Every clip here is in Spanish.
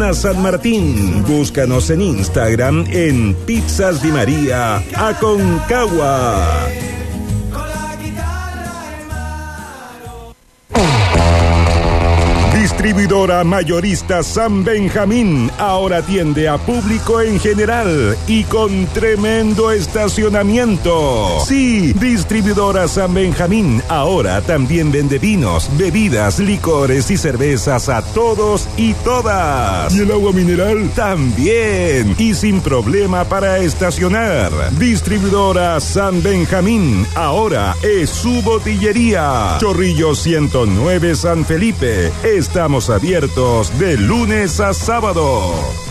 Aduana San Martín. Búscanos en Instagram en Pizzas Di María Aconcagua. Distribuidora mayorista San Benjamín ahora atiende a público en general y con tremendo estacionamiento. Sí, Distribuidora San Benjamín ahora también vende vinos, bebidas, licores y cervezas a todos y todas. ¿Y el agua mineral? También, y sin problema para estacionar. Distribuidora San Benjamín ahora es su botillería. Chorrillo 109 San Felipe. Estamos abiertos de lunes a sábado.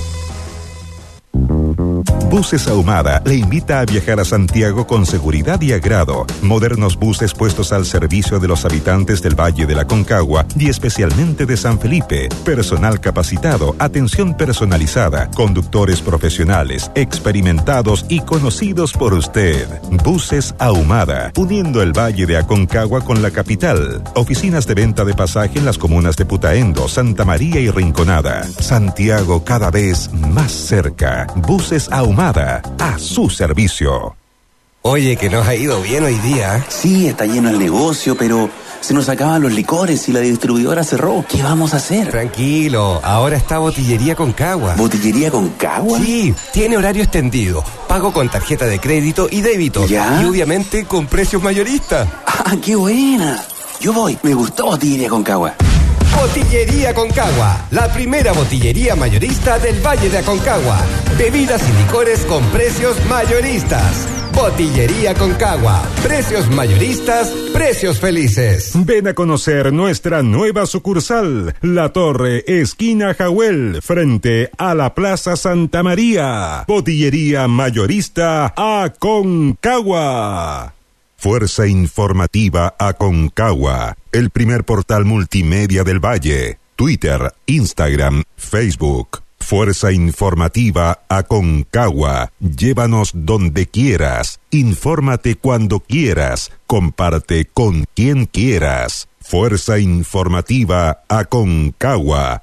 Buses Ahumada le invita a viajar a Santiago con seguridad y agrado. Modernos buses puestos al servicio de los habitantes del Valle de la Aconcagua y especialmente de San Felipe. Personal capacitado, atención personalizada, conductores profesionales, experimentados y conocidos por usted. Buses Ahumada, uniendo el Valle de Aconcagua con la capital. Oficinas de venta de pasaje en las comunas de Putaendo, Santa María y Rinconada. Santiago cada vez más cerca. Buses Ahumada, a su servicio. Oye, que nos ha ido bien hoy día. Sí, está lleno el negocio, pero se nos acaban los licores y la distribuidora cerró. ¿Qué vamos a hacer? Tranquilo, ahora está Botillería Aconcagua. ¿Botillería Aconcagua? Sí, tiene horario extendido, pago con tarjeta de crédito y débito. ¿Ya? Y obviamente con precios mayoristas. ¡Ah, qué buena! Yo voy, me gustó Botillería Aconcagua. Botillería Aconcagua, la primera botillería mayorista del Valle de Aconcagua. Bebidas y licores con precios mayoristas. Botillería Aconcagua, precios mayoristas, precios felices. Ven a conocer nuestra nueva sucursal, La Torre, esquina Jahuel, frente a la Plaza Santa María. Botillería mayorista Aconcagua. Fuerza Informativa Aconcagua, el primer portal multimedia del Valle. Twitter, Instagram, Facebook. Fuerza Informativa Aconcagua. Llévanos donde quieras. Infórmate cuando quieras. Comparte con quien quieras. Fuerza Informativa Aconcagua.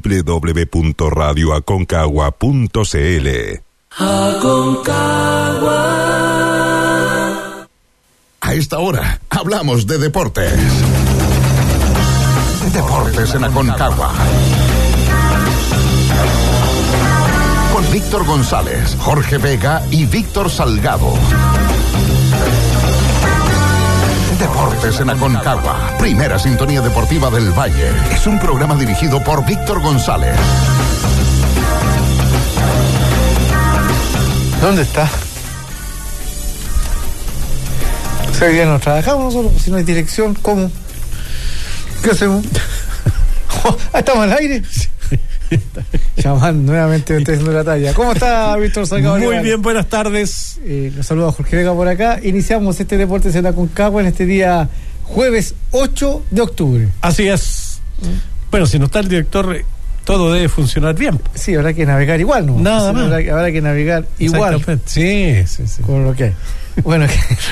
www.radioaconcagua.cl. Aconcagua. A esta hora hablamos de deportes. Deportes en Aconcagua. Con Víctor González, Jorge Vega y Víctor Salgado. Deportes en Aconcagua. Primera sintonía deportiva del Valle. Es un programa dirigido por Víctor González. ¿Dónde está? O sea, ya no trabajamos nosotros, si no hay dirección, ¿cómo? ¿Qué hacemos? ¿Estamos al aire? Chamán, nuevamente haciendo la talla. ¿Cómo está Víctor Salgado? Muy bien, buenas tardes. Los saluda Jorge Vega por acá. Iniciamos este Deportes en Aconcagua en este día jueves 8 de octubre. Así es. Bueno, si no está el director, todo debe funcionar bien. Sí, habrá que navegar igual, ¿no? Nada más. Habrá que navegar igual. Sí. Con lo que hay. Bueno,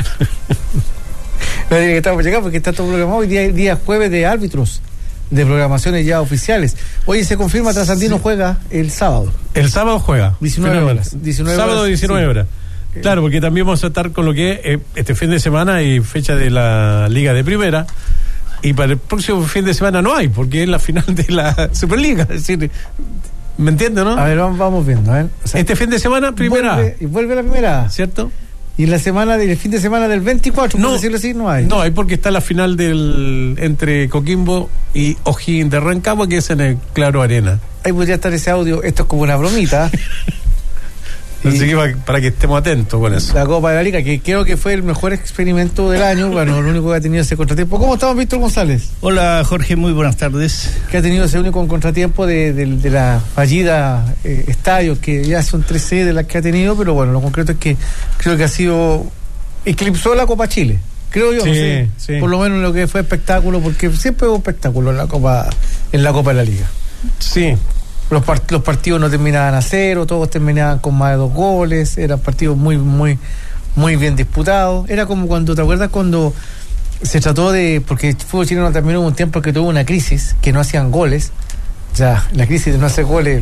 no diría que estamos llegando porque está todo programado. Hoy día jueves de árbitros, de programaciones ya oficiales. Hoy se confirma Trasandino juega el sábado. El sábado juega 19 horas. Sábado 19 horas. Claro, porque también vamos a estar con lo que es este fin de semana y fecha de la Liga de Primera. Y para el próximo fin de semana no hay, porque es la final de la Superliga. Es decir, ¿me entiendes, no? A ver, vamos viendo. A ver. O sea, este fin de semana, primera. Vuelve la primera. ¿Cierto? Y el fin de semana del 24, por decirlo así, no hay. No hay, porque está la final entre Coquimbo y O'Higgins de Rancagua, que es en el Claro Arena. Ahí podría estar ese audio. Esto es como una bromita. Así que para que estemos atentos con eso. La Copa de la Liga, que creo que fue el mejor experimento del año. Bueno, lo único que ha tenido ese contratiempo. ¿Cómo estamos, Víctor González? Hola, Jorge, muy buenas tardes. Que ha tenido ese único contratiempo de la fallida estadio, que ya son 3 sedes las que ha tenido, pero bueno, lo concreto es que creo que ha sido... eclipsó la Copa Chile, creo yo. Sí, no sé, sí. Por lo menos en lo que fue espectáculo, porque siempre hubo espectáculo en la Copa de la Liga. Sí. Los partidos no terminaban a 0, todos terminaban con más de 2 goles, eran partidos muy bien disputados. Era como cuando, ¿te acuerdas cuando se trató de, porque el fútbol chileno terminó un tiempo que tuvo una crisis, que no hacían goles, o sea, la crisis de no hacer goles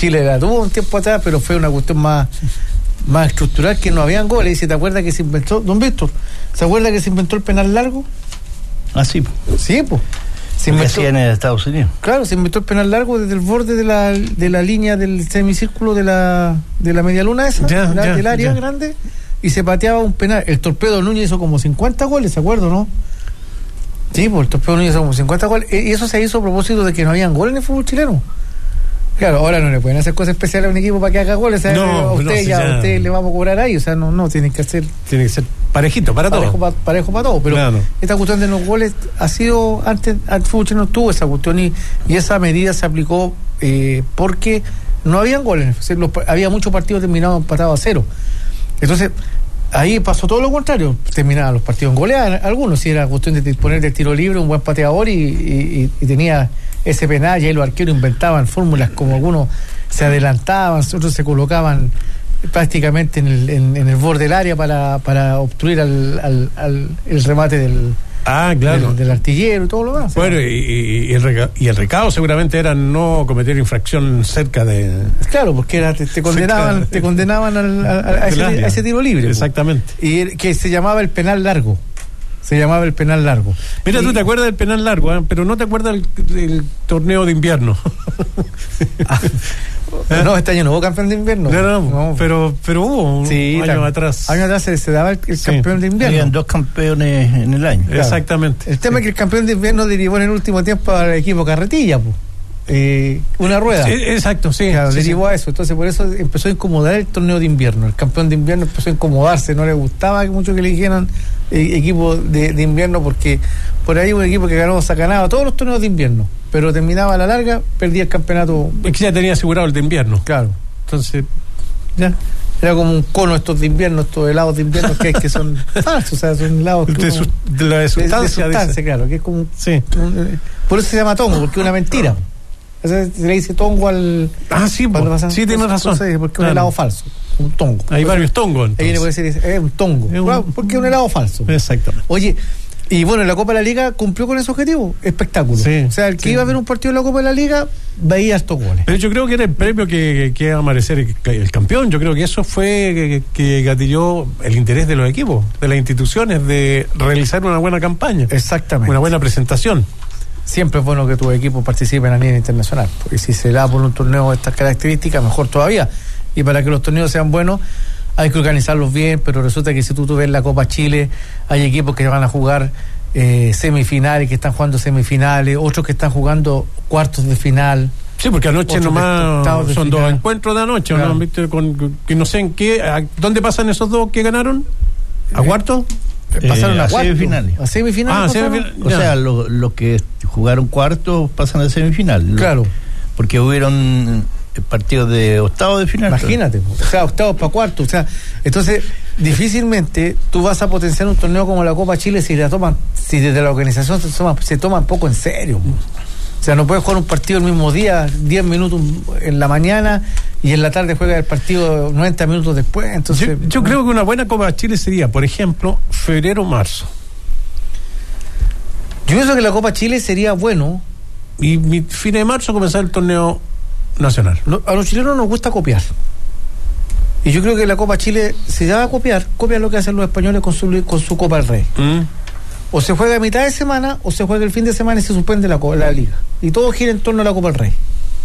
Chile la tuvo un tiempo atrás, pero fue una cuestión más estructural, que no habían goles. Y si te acuerdas que se inventó, don Víctor, ¿se acuerda que se inventó el penal largo? Ah, sí. Sí, pues. Se hacía en Estados Unidos. Claro, se inventó el penal largo desde el borde de la línea del semicírculo de la media luna esa, del área grande, y se pateaba un penal. El Torpedo Núñez hizo como 50 goles, ¿se acuerdan, no? Sí, pues el Torpedo Núñez hizo como 50 goles, y eso se hizo a propósito de que no habían goles en el fútbol chileno. Claro, ahora no le pueden hacer cosas especiales a un equipo para que haga goles. A usted le vamos a cobrar ahí. O sea, no tienen que hacer. Tiene que ser parejito para todos. Parejo para todos. Pero esta cuestión de los goles ha sido. Antes, al fútbol chileno tuvo esa cuestión y esa medida se aplicó porque no habían goles. O sea, había muchos partidos terminados empatados a 0. Entonces, ahí pasó todo lo contrario. Terminaban los partidos en goleada. Algunos, si era cuestión de disponer de tiro libre, un buen pateador y tenía ese penal, y ahí los arqueros inventaban fórmulas, como algunos se adelantaban, otros se colocaban prácticamente en el borde del área para obstruir el remate del artillero y todo lo demás. Bueno, y el recado seguramente era no cometer infracción cerca de... Claro, porque te condenaban a ese tiro libre. Exactamente. Y que se llamaba el penal largo. Mira, tú te acuerdas del penal largo, pero no te acuerdas del torneo de invierno. No, este año no hubo campeón de invierno. No, pero hubo años atrás. Años atrás se daba el campeón de invierno. Habían 2 campeones en el año. Claro. Exactamente. El tema es que el campeón de invierno derivó en el último tiempo al equipo Carretilla, pues. Una rueda. Exacto, sí. Claro, sí, derivó a eso. Entonces, por eso empezó a incomodar el torneo de invierno. El campeón de invierno empezó a incomodarse. No le gustaba mucho que le dijeran equipo de invierno, porque por ahí un equipo que ganaba todos los torneos de invierno, pero terminaba a la larga, perdía el campeonato. Es que ya tenía asegurado el de invierno. Claro. Entonces, ya. Era como un cono estos de invierno, estos helados de invierno que son falsos, o sea, son helados de la sustancia, claro, que es como por eso se llama tongo, porque es una mentira. O sea, se le dice tongo al... sí, tienes razón. Porque es un helado falso, un tongo. Hay varios tongos, entonces. Ahí viene por decir, es un tongo, porque es un helado falso. Exactamente. Oye, y bueno, la Copa de la Liga cumplió con ese objetivo, espectáculo. Sí, o sea, el que iba a ver un partido de la Copa de la Liga veía estos goles. Pero yo creo que era el premio que iba a merecer el campeón. Yo creo que eso fue que gatilló el interés de los equipos, de las instituciones, de realizar una buena campaña. Exactamente. Una buena presentación. Siempre es bueno que tus equipos participen a nivel internacional, porque si se da por un torneo de estas características, mejor todavía. Y para que los torneos sean buenos, hay que organizarlos bien, pero resulta que si tú ves la Copa Chile, hay equipos que van a jugar semifinales, que están jugando semifinales, otros que están jugando cuartos de final. Sí, porque anoche nomás son final. 2 encuentros de anoche, claro. ¿No? ¿Viste? Que no sé en qué, ¿dónde pasan esos 2 que ganaron? ¿A cuartos? Pasaron a semifinales. A semifinales. O sea, los que jugaron cuartos pasan a semifinal. Claro. Porque hubieron partidos de octavos de final. Imagínate, o sea, octavos para cuartos. O sea, entonces, difícilmente tú vas a potenciar un torneo como la Copa Chile si desde la organización se toman poco en serio. O sea, no puedes jugar un partido el mismo día, 10 minutos en la mañana, y en la tarde juega el partido 90 minutos después. Entonces, yo creo que una buena Copa Chile sería, por ejemplo, febrero-marzo. Yo pienso que la Copa Chile sería bueno. Y fin de marzo comenzar el torneo nacional. A los chilenos nos gusta copiar. Y yo creo que la Copa Chile, si se va a copiar lo que hacen los españoles con su Copa del Rey. O se juega a mitad de semana, o se juega el fin de semana y se suspende la liga. Y todo gira en torno a la Copa del Rey.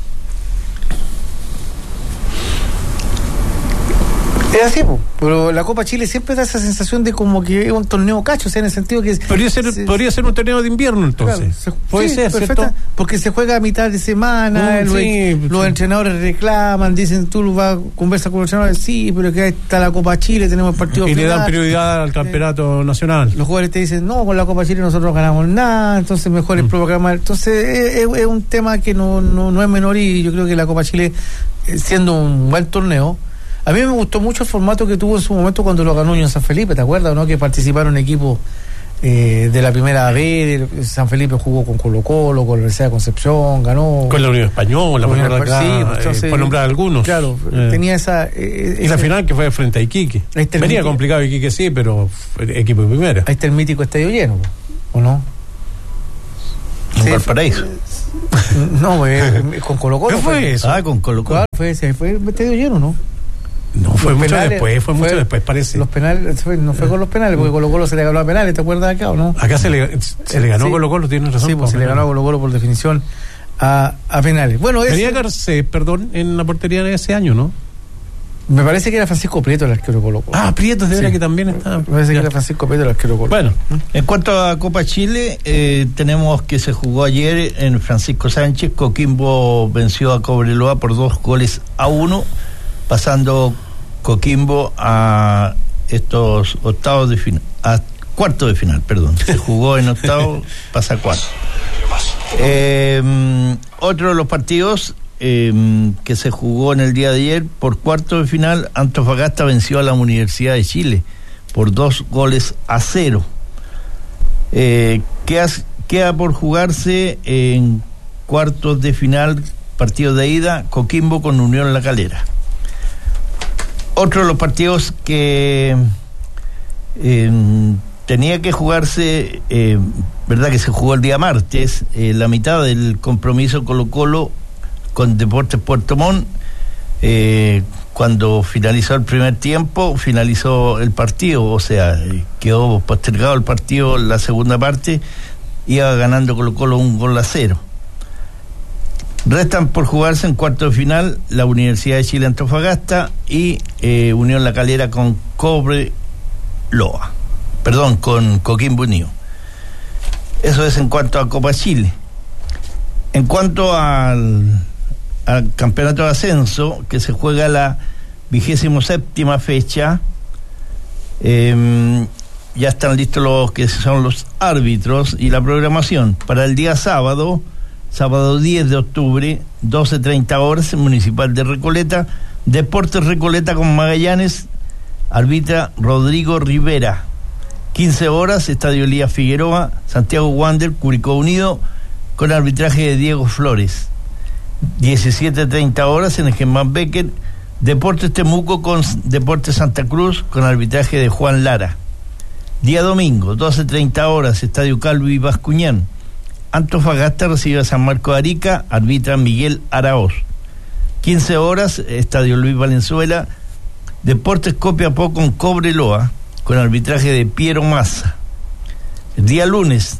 Es así, pero la Copa Chile siempre da esa sensación de como que es un torneo cacho, o sea, en el sentido que... Podría ser un torneo de invierno, entonces. Claro, puede ser, ¿cierto? Porque se juega a mitad de semana, los entrenadores reclaman, dicen, tú vas a conversar con los entrenadores, sí, pero que está la Copa Chile, tenemos el partido final. Y le dan prioridad al campeonato nacional. Los jugadores te dicen, no, con la Copa Chile nosotros no ganamos nada, entonces mejor es programar. Entonces es un tema que no es menor, y yo creo que la Copa Chile, siendo un buen torneo, a mí me gustó mucho el formato que tuvo en su momento cuando lo ganó Unión San Felipe, ¿te acuerdas, no? Que participaron equipos de la primera B, San Felipe jugó con Colo-Colo, con la Universidad de Concepción, ganó... Con la Unión Española, por nombrar algunos. Claro, tenía esa... y la final que fue frente a Iquique. Venía complicado Iquique, sí, pero equipo de primera. Ahí está el mítico estadio lleno, ¿o no? En Valparaíso. No, con Colo-Colo. ¿Qué fue eso? Con Colo-Colo. Fue estadio lleno, ¿no? No, fue Los mucho penales, después, fue mucho después, parece. Los penales, no fue con los penales, porque Colo-Colo se le ganó a penales, ¿te acuerdas acá o no? Acá se le ganó Colo-Colo, tienes razón. Sí, pues se le ganó a Colo-Colo por definición a penales. Bueno, tenía Garcés, en la portería de ese año, ¿no? Me parece que era Francisco Prieto el arquero de Colo-Colo. Prieto es de verdad que también está. Me parece que era Francisco Prieto el arquero de Colo-Colo. Bueno, en cuanto a Copa Chile, tenemos que se jugó ayer en Francisco Sánchez. Coquimbo venció a Cobreloa por 2-1, pasando Coquimbo a estos octavos de final, a cuarto de final, perdón. Se jugó en octavo, pasa a cuarto. Otro de los partidos que se jugó en el día de ayer, por cuarto de final, Antofagasta venció a la Universidad de Chile por 2-0. Queda por jugarse en cuartos de final, partido de ida, Coquimbo con Unión La Calera. Otro de los partidos que tenía que jugarse, verdad que se jugó el día martes, la mitad del compromiso Colo-Colo con Deportes Puerto Montt. Cuando finalizó el primer tiempo, finalizó el partido, o sea, quedó postergado el partido en la segunda parte, iba ganando Colo-Colo 1-0. Restan por jugarse en cuarto de final la Universidad de Chile Antofagasta y Unión La Calera con con Coquimbo Unido. Eso es en cuanto a Copa Chile. En cuanto al campeonato de ascenso, que se juega la 27ª fecha, ya están listos los que son los árbitros y la programación para el día sábado 10 de octubre, 12:30 horas, en Municipal de Recoleta, Deportes Recoleta con Magallanes, arbitra Rodrigo Rivera. 15 horas, Estadio Elías Figueroa, Santiago Wander, Curicó Unido, con arbitraje de Diego Flores. 17:30 horas, en el Germán Becker, Deportes Temuco con Deportes Santa Cruz, con arbitraje de Juan Lara. Día domingo, 12:30 horas, Estadio Calvi Bascuñán, Antofagasta recibe a San Marcos de Arica, arbitra Miguel Araoz. 15 horas, Estadio Luis Valenzuela, Deportes Copiapó con Cobreloa, con arbitraje de Piero Massa. El día lunes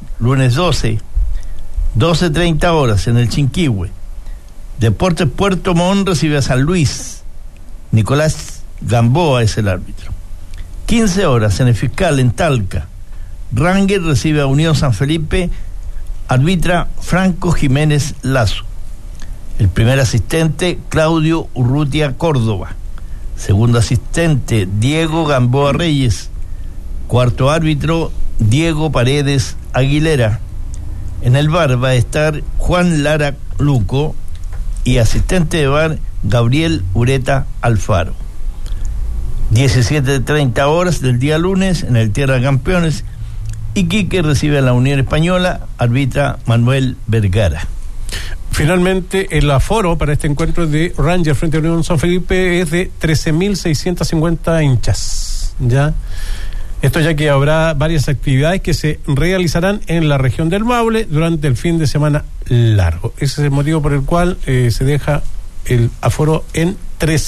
12:30 horas, en el Chinquihue, Deportes Puerto Montt recibe a San Luis, Nicolás Gamboa es el árbitro. 15 horas, en el Fiscal, en Talca, Ranger recibe a Unión San Felipe, arbitra Franco Jiménez Lazo. El primer asistente, Claudio Urrutia Córdoba. Segundo asistente, Diego Gamboa Reyes. Cuarto árbitro, Diego Paredes Aguilera. En el VAR va a estar Juan Lara Luco y asistente de VAR, Gabriel Ureta Alfaro. 17:30 horas del día lunes, en el Tierra de Campeones, Iquique recibe a la Unión Española, arbitra Manuel Vergara. Finalmente, el aforo para este encuentro de Rangers frente a Unión San Felipe es de 13.650 hinchas. ¿Ya? Esto ya que habrá varias actividades que se realizarán en la región del Maule durante el fin de semana largo. Ese es el motivo por el cual se deja el aforo en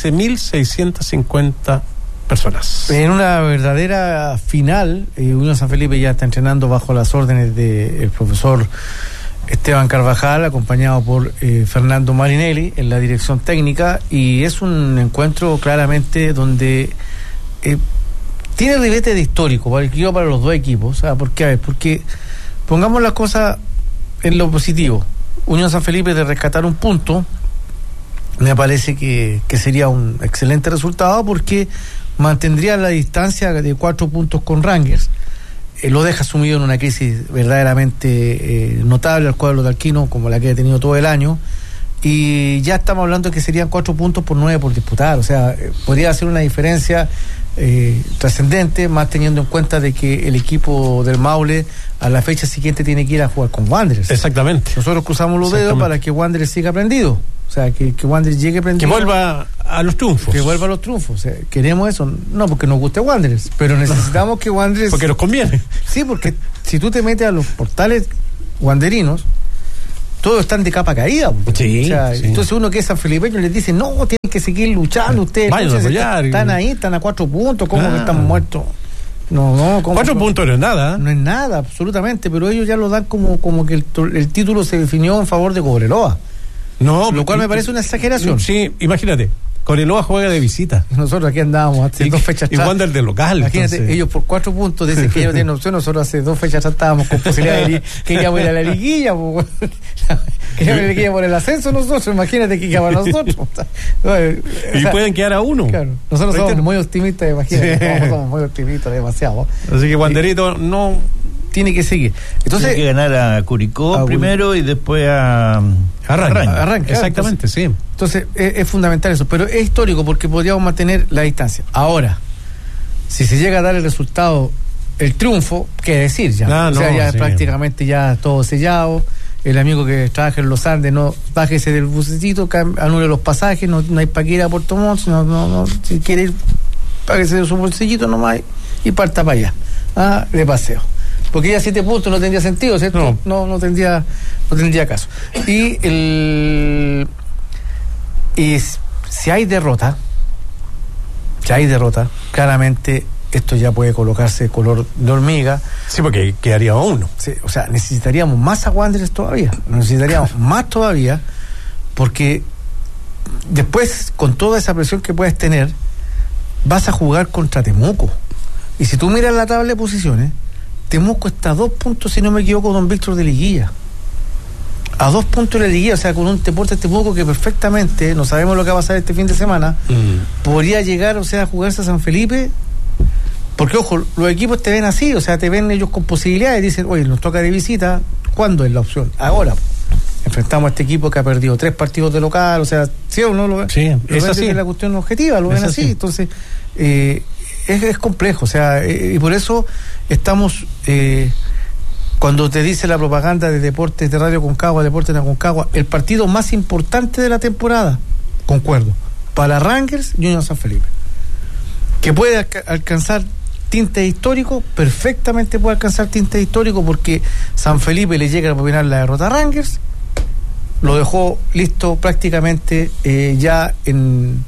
13.650 personas. En una verdadera final, Unión San Felipe ya está entrenando bajo las órdenes del profesor Esteban Carvajal, acompañado por Fernando Marinelli en la dirección técnica, y es un encuentro claramente donde tiene ribete de histórico para los dos equipos. ¿Por qué? Porque pongamos las cosas en lo positivo. Unión San Felipe, de rescatar un punto, me parece que sería un excelente resultado, porque mantendría la distancia de 4 puntos con Rangers. Lo deja sumido en una crisis verdaderamente notable al cuadro talquino, como la que ha tenido todo el año, y ya estamos hablando de que serían 4 puntos por 9 por disputar. O sea, podría ser una diferencia trascendente, más teniendo en cuenta de que el equipo del Maule a la fecha siguiente tiene que ir a jugar con Wanderers. Exactamente. Nosotros cruzamos los dedos para que Wanderers siga prendido. O sea, que Wanderers llegue prendido. Que vuelva a los triunfos. Que vuelva a los triunfos. O sea, queremos eso. No porque nos guste Wanderers, pero necesitamos que Wanderers... Porque nos conviene. Sí, porque si tú te metes a los portales wanderinos, todos están de capa caída. Sí, o sea, sí. Entonces uno que es sanfelipeño les dice, no, tienen que seguir luchando, ustedes Vayan a apoyar. están ahí, están a 4 puntos, ¿cómo Claro. que están muertos? No, ¿cómo? 4 puntos no es nada. No es nada, absolutamente, pero ellos ya lo dan como que el título se definió en favor de Cobreloa, No, lo cual me parece una exageración. Sí, imagínate. Cobreloa juega de visita. Nosotros aquí andábamos hace 2 fechas Y atrás. Wander de local. Imagínate, entonces. ellos por 4 puntos dicen que ellos tienen opción. Nosotros hace 2 fechas atrás estábamos con posibilidad de que íbamos a ir a la liguilla. Queríamos ir a la liguilla por el ascenso nosotros. Imagínate que íbamos nosotros. Y pueden quedar a uno. Claro, nosotros somos muy optimistas, imagínate. Sí. Somos muy optimistas, demasiado. Así que Wanderito no. Tiene que seguir. Entonces, Tiene que ganar a Curicó primero y después a Arranca. Exactamente, sí. Entonces es fundamental eso, pero es histórico porque podríamos mantener la distancia. Ahora, si se llega a dar el resultado, el triunfo, ¿qué decir ya? Ah, o sea, no, ya sí. prácticamente ya todo sellado. El amigo que trabaja en los Andes, no, bájese del bucecito, anule los pasajes, no hay para que ir a Puerto Montt, no, si quiere ir, páguese de su bolsillito nomás y parta para allá, de paseo. Porque ya 7 puntos no tendría sentido, ¿cierto? No tendría caso. Y si hay derrota, claramente esto ya puede colocarse color de hormiga. Sí, porque quedaría a uno. Sí, o sea, necesitaríamos más a Wanderers todavía. Necesitaríamos más todavía, porque después, con toda esa presión que puedes tener, vas a jugar contra Temuco. Y si tú miras la tabla de posiciones, Temuco está a 2 puntos, si no me equivoco, don Víctor, de liguilla. A 2 puntos de la liguilla, o sea, con un Deportes Temuco que perfectamente, no sabemos lo que va a pasar este fin de semana, podría llegar, o sea, a jugarse a San Felipe, porque, ojo, los equipos te ven así, o sea, te ven ellos con posibilidades, dicen, oye, nos toca de visita, ¿cuándo es la opción? Ahora. Enfrentamos a este equipo que ha perdido 3 partidos de local, o sea, ¿sí o no? Es así. Es la cuestión objetiva, lo ven así. Entonces, es complejo, o sea, y por eso estamos, cuando te dice la propaganda de Deportes de Radio Concagua, Deportes de Concagua, el partido más importante de la temporada, concuerdo, para Rangers y Unión San Felipe, que puede alcanzar tinte histórico, perfectamente puede alcanzar tinte histórico, porque San Felipe le llega a opinar la derrota a Rangers, lo dejó listo prácticamente ya en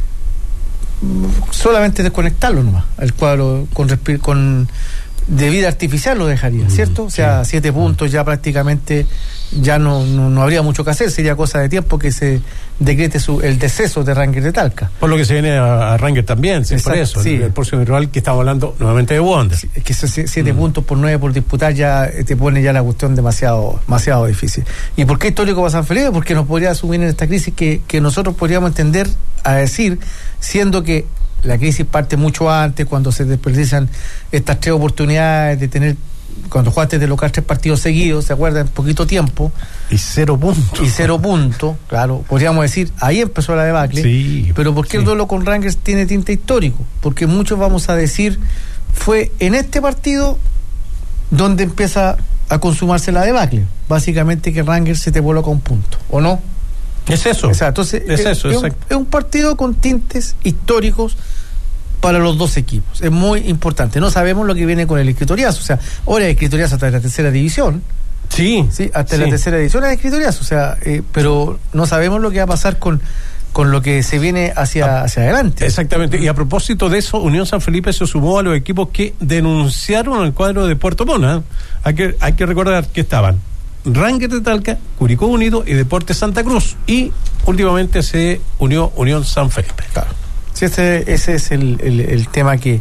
solamente desconectarlo nomás, el cuadro con de vida artificial lo dejaría, ¿cierto? O sea, 7 puntos ya prácticamente ya no habría mucho que hacer, sería cosa de tiempo que se decrete el deceso de Rangers de Talca. Por lo que se viene a Rangers también, sí, por eso, sí. el próximo rival que estamos hablando nuevamente de Wander. Es que esos 7 puntos por 9 por disputar ya te pone ya la cuestión demasiado difícil. ¿Y por qué histórico para San Felipe? Porque nos podría asumir en esta crisis que nosotros podríamos entender a decir, siendo que la crisis parte mucho antes, cuando se desperdician estas 3 oportunidades de tener, cuando jugaste de local 3 partidos seguidos, ¿se acuerdan? En poquito tiempo. Y 0 puntos. Claro, podríamos decir, ahí empezó la debacle. Sí, pero ¿por qué el duelo con Rangers tiene tinte histórico? Porque muchos vamos a decir, fue en este partido donde empieza a consumarse la debacle. Básicamente que Rangers se te coloca un punto, ¿o no? Es eso. Exacto. Entonces, es un partido con tintes históricos para los dos equipos. Es muy importante. No sabemos lo que viene con el Escritoriazo. O sea, ahora el Escritoriazo hasta la 3ª división. Sí, hasta la 3ª división es Escritoriazo. O sea, pero no sabemos lo que va a pasar con lo que se viene hacia adelante. Exactamente. Y a propósito de eso, Unión San Felipe se sumó a los equipos que denunciaron al cuadro de Puerto Montt. Hay que recordar que estaban Rangers de Talca, Curicó Unido y Deportes Santa Cruz, y últimamente se unió Unión San Felipe. Claro. Sí, ese es el tema que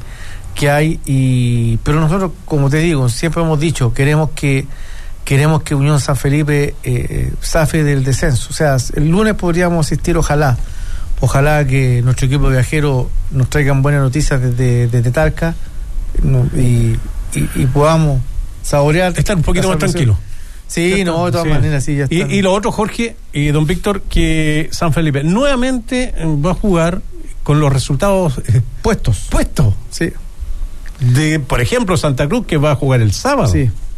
hay, pero nosotros, como te digo, siempre hemos dicho, queremos que Unión San Felipe zafe del descenso. O sea, el lunes podríamos asistir, ojalá que nuestro equipo viajero nos traigan buenas noticias desde Talca, y podamos saborear, estar un poquito más tranquilo. Sí, de todas maneras, sí, ya está. Y lo otro, Jorge y don Víctor, que San Felipe nuevamente va a jugar con los resultados puestos. Sí. De, por ejemplo, Santa Cruz, que va a jugar el sábado. Sí.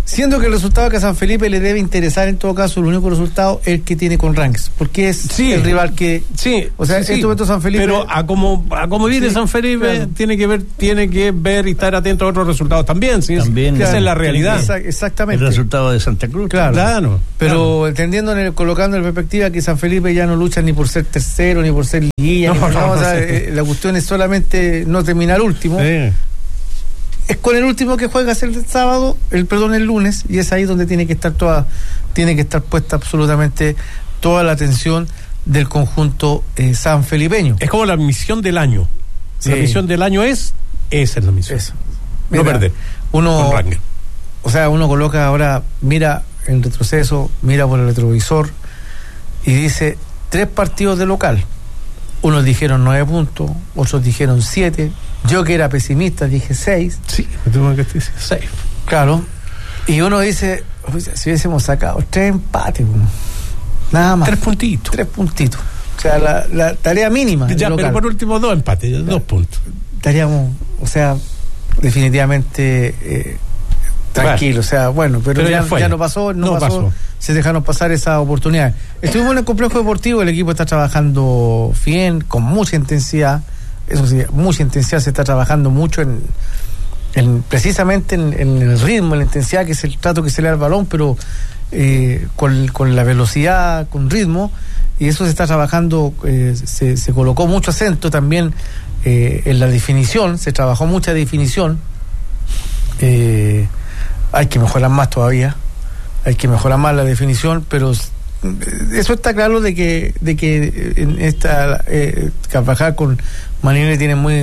Siendo que el resultado que a San Felipe le debe interesar en todo caso, el único resultado es el que tiene con Ranks, porque es el rival que... Sí, o sea, en este momento San Felipe... Pero a como viene San Felipe, claro, tiene que ver y estar atento a otros resultados también. ¿Sí? También. Esa es la realidad. Exactamente. El resultado de Santa Cruz. Claro. Pero entendiendo, colocando en perspectiva que San Felipe ya no lucha ni por ser tercero, ni por ser liguilla, o sea, la cuestión es solamente no terminar último. Sí. Es con el último que juegas el sábado, el lunes, y es ahí donde tiene que estar puesta absolutamente toda la atención del conjunto sanfelipeño. Es como la misión del año. Sí. La misión del año esa es la misión. Eso. Mira, no perder. Uno coloca ahora, mira el retroceso, mira por el retrovisor y dice 3 partidos de local. Unos dijeron 9 puntos, otros dijeron 7. Yo, que era pesimista, dije 6. Sí, me tengo que decir 6. Claro. Y uno dice, si hubiésemos sacado 3 empates, nada más. 3 puntitos. 3 puntitos. O sea, la tarea mínima. Ya, pero por último 2 empates, 2 puntos. Estaríamos, definitivamente tranquilos. O sea, bueno, pero ya no pasó. Se dejaron pasar esa oportunidad. Estuvimos en el complejo deportivo, el equipo está trabajando bien, con mucha intensidad. Eso sí, mucha intensidad, se está trabajando mucho precisamente en el ritmo, en la intensidad, que es el trato que se le da al balón, pero con la velocidad, con ritmo, y eso se está trabajando. Se colocó mucho acento también en la definición, se trabajó mucha definición. Hay que mejorar más todavía, hay que mejorar más la definición, pero eso está claro de que en esta Carvajal con Manini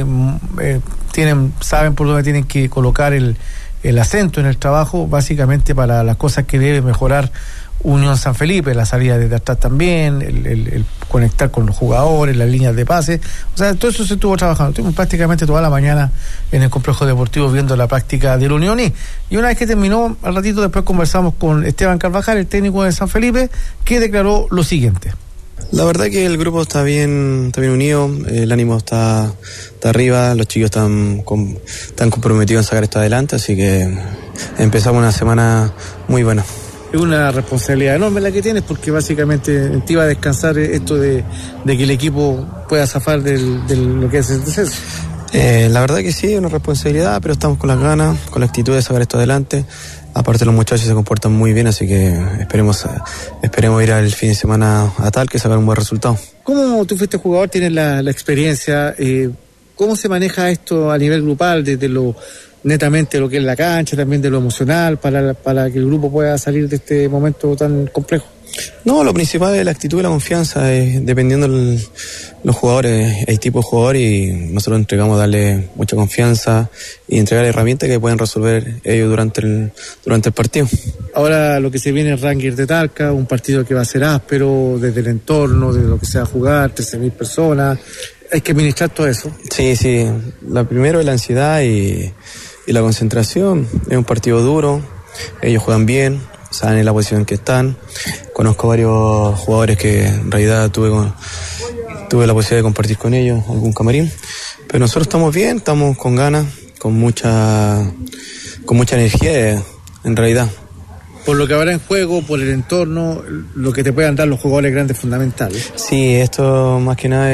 saben por dónde tienen que colocar el acento en el trabajo, básicamente para las cosas que debe mejorar Unión San Felipe, la salida desde atrás también, el conectar con los jugadores, las líneas de pase. O sea, todo eso se estuvo trabajando. Estuvimos prácticamente toda la mañana en el complejo deportivo viendo la práctica del Unión, y una vez que terminó, al ratito después conversamos con Esteban Carvajal, el técnico de San Felipe, que declaró lo siguiente. La verdad que el grupo está bien unido, el ánimo está arriba, los chicos están comprometidos en sacar esto adelante, así que empezamos una semana muy buena. Es una responsabilidad enorme la que tienes, porque básicamente te iba a descansar esto de que el equipo pueda zafar de lo que es el descenso. La verdad que sí, es una responsabilidad, pero estamos con las ganas, con la actitud de sacar esto adelante. Aparte los muchachos se comportan muy bien, así que esperemos ir al fin de semana a Talca y sacar un buen resultado. ¿Cómo tú fuiste jugador, tienes la experiencia? ¿Cómo se maneja esto a nivel grupal, desde netamente lo que es la cancha, también de lo emocional, para que el grupo pueda salir de este momento tan complejo? No, lo principal es la actitud y la confianza, dependiendo los jugadores, el tipo de jugador, y nosotros entregamos darle mucha confianza y entregar herramientas que pueden resolver ellos durante el partido. Ahora lo que se viene es Rangers de Talca, un partido que va a ser áspero desde el entorno, de lo que se va a jugar, 13.000 personas, hay que administrar todo eso. Sí, la primero es la ansiedad y la concentración. Es un partido duro, ellos juegan bien, saben en la posición que están. Conozco varios jugadores que en realidad tuve la posibilidad de compartir con ellos algún camarín, pero nosotros estamos bien, estamos con ganas, con mucha energía en realidad. Por lo que habrá en juego, por el entorno, lo que te puedan dar los jugadores grandes fundamentales. Sí, esto más que nada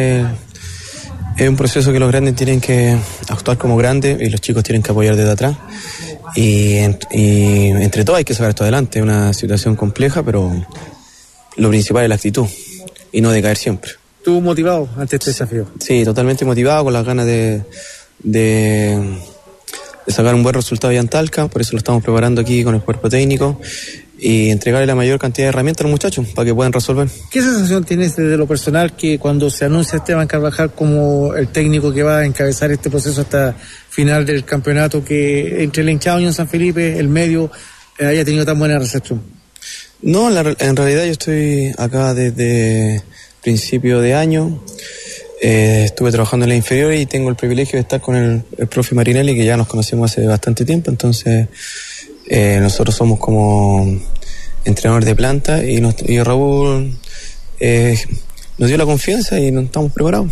es un proceso que los grandes tienen que actuar como grandes y los chicos tienen que apoyar desde atrás. Y entre todos hay que sacar esto adelante. Es una situación compleja, pero lo principal es la actitud y no decaer siempre. ¿Tú motivado ante este desafío? Sí, totalmente motivado, con las ganas de sacar un buen resultado ya en Talca. Por eso lo estamos preparando aquí con el cuerpo técnico y entregarle la mayor cantidad de herramientas a los muchachos para que puedan resolver. ¿Qué sensación tienes desde lo personal que cuando se anuncia Esteban Carvajal como el técnico que va a encabezar este proceso hasta final del campeonato, que entre la hinchada Unión San Felipe, el medio, haya tenido tan buena recepción? No, en realidad yo estoy acá desde principio de año. Estuve trabajando en la inferior y tengo el privilegio de estar con el profe Marinelli, que ya nos conocemos hace bastante tiempo. Entonces nosotros somos como entrenadores de planta y Raúl nos dio la confianza y nos estamos preparados.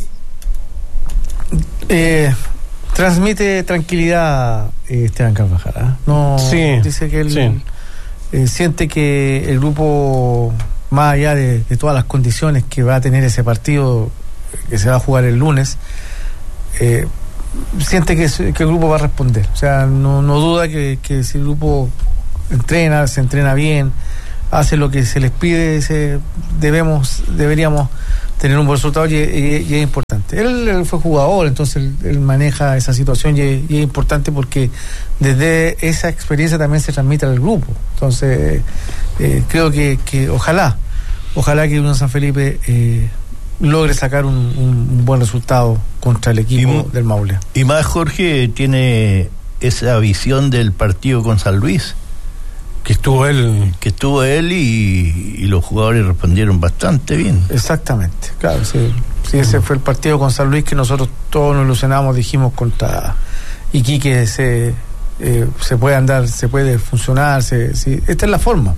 Transmite tranquilidad Esteban Carvajal, ¿eh? No, sí, dice que él siente que el grupo, más allá de todas las condiciones que va a tener ese partido que se va a jugar el lunes, siente que el grupo va a responder. O sea, no duda que si el grupo se entrena bien, hace lo que se les pide, deberíamos tener un buen resultado y es importante. Él fue jugador, entonces él maneja esa situación y es importante porque desde esa experiencia también se transmite al grupo. Entonces creo que ojalá que Unión San Felipe logre sacar un buen resultado contra el equipo del Maule. Y más, Jorge tiene esa visión del partido con San Luis, que estuvo él y los jugadores respondieron bastante bien. Exactamente, claro, sí, ese fue el partido con San Luis que nosotros todos nos ilusionamos, dijimos contra Iquique se puede andar, se puede funcionar, esta es la forma,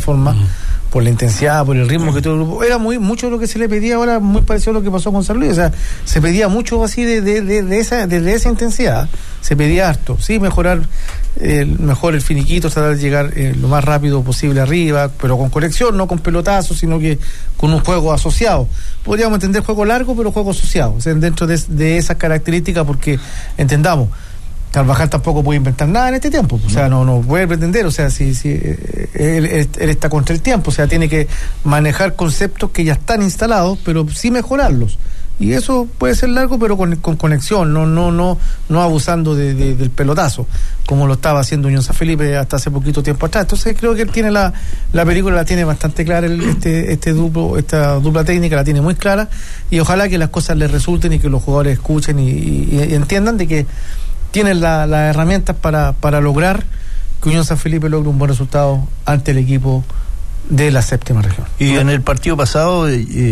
por la intensidad, por el ritmo que todo el grupo, era mucho de lo que se le pedía ahora, muy parecido a lo que pasó con San Luis. O sea, se pedía mucho así de esa intensidad, se pedía harto, sí, mejorar mejor el finiquito, tratar de llegar lo más rápido posible arriba, pero con conexión, no con pelotazos, sino que con un juego asociado. Podríamos entender juego largo, pero juego asociado, o sea, dentro de esas características, porque entendamos, Carvajal tampoco puede inventar nada en este tiempo, o sea, no puede pretender, o sea, si él está contra el tiempo, o sea, tiene que manejar conceptos que ya están instalados, pero sí mejorarlos, y eso puede ser largo, pero con conexión, no abusando del pelotazo, como lo estaba haciendo Unión San Felipe hasta hace poquito tiempo atrás. Entonces creo que él tiene la película, la tiene bastante clara, esta dupla técnica la tiene muy clara, y ojalá que las cosas le resulten y que los jugadores escuchen y entiendan de que tienen las herramientas para lograr que Unión San Felipe logre un buen resultado ante el equipo de la séptima región. Y en el partido pasado